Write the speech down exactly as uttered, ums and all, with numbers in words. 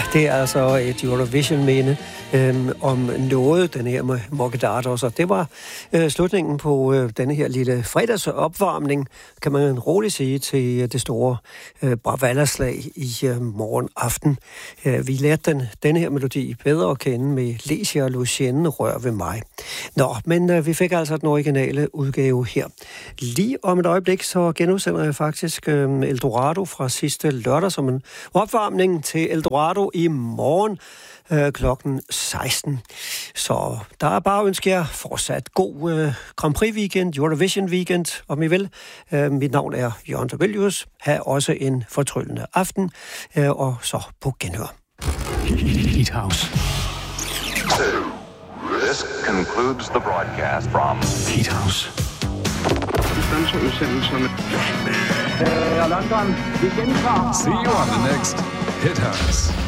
det er altså et Eurovision-minde øhm, om noget, den her med Moguedatos, og det var øh, slutningen på øh, denne her lille fredagsopvarmning, kan man roligt sige, til øh, det store øh, Bravalla-slag i øh, morgen aften. Øh, vi lærte den, denne her melodi bedre at kende med Lesia og Lucienne, Rør ved mig. Nå, men øh, vi fik altså den originale udgave her. Lige om et øjeblik, så genudsender jeg faktisk øh, Eldorado fra sidste lørdag som en opvarmning til Eldorado i morgen øh, klokken seksten. Så der er bare at ønske jer fortsat god øh, Grand Prix weekend, Eurovision weekend, om I vil. Øh, mit navn er Jørgen Tabelius. Ha' også en fortryllende aften, øh, og så på genhør. Heat House. So, this concludes the broadcast from Heat House. London, vi gentager. See you on the next Hit House.